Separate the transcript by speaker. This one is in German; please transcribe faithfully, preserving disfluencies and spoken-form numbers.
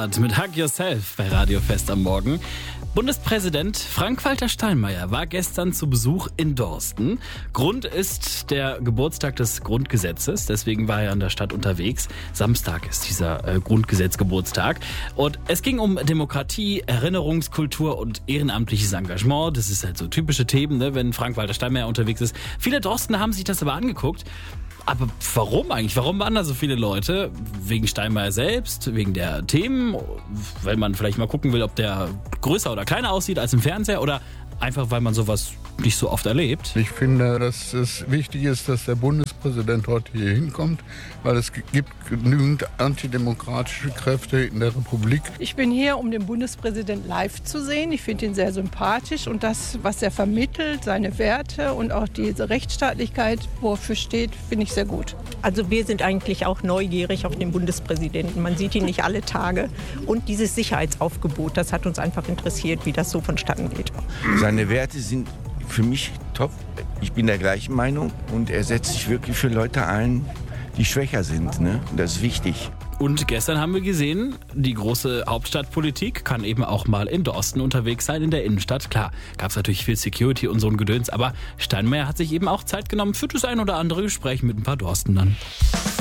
Speaker 1: Start mit Hug Yourself bei Radio Fest am Morgen. Bundespräsident Frank-Walter Steinmeier war gestern zu Besuch in Dorsten. Grund ist der Geburtstag des Grundgesetzes, deswegen war er in der Stadt unterwegs. Samstag ist dieser äh, Grundgesetzgeburtstag. Und es ging um Demokratie, Erinnerungskultur und ehrenamtliches Engagement. Das ist halt so typische Themen, ne, wenn Frank-Walter Steinmeier unterwegs ist. Viele Dorstener haben sich das aber angeguckt. Aber warum eigentlich? Warum waren da so viele Leute? Wegen Steinmeier selbst? Wegen der Themen? Weil man vielleicht mal gucken will, ob der größer oder kleiner aussieht als im Fernseher? Oder einfach, weil man sowas nicht so oft erlebt?
Speaker 2: Ich finde, dass es wichtig ist, dass der Bundespräsident heute hier hinkommt, weil es gibt genügend antidemokratische Kräfte in der Republik.
Speaker 3: Ich bin hier, um den Bundespräsident live zu sehen. Ich finde ihn sehr sympathisch und das, was er vermittelt, seine Werte und auch diese Rechtsstaatlichkeit, wofür steht, finde ich sehr gut.
Speaker 4: Also wir sind eigentlich auch neugierig auf den Bundespräsidenten. Man sieht ihn nicht alle Tage. Und dieses Sicherheitsaufgebot, das hat uns einfach interessiert, wie das so vonstatten geht.
Speaker 5: Seine Werte sind für mich top. Ich bin der gleichen Meinung und er setzt sich wirklich für Leute ein, die schwächer sind. Ne? Das ist wichtig.
Speaker 1: Und gestern haben wir gesehen, die große Hauptstadtpolitik kann eben auch mal in Dorsten unterwegs sein, in der Innenstadt. Klar, gab es natürlich viel Security und so ein Gedöns, aber Steinmeier hat sich eben auch Zeit genommen für das ein oder andere Gespräch mit ein paar Dorstenern.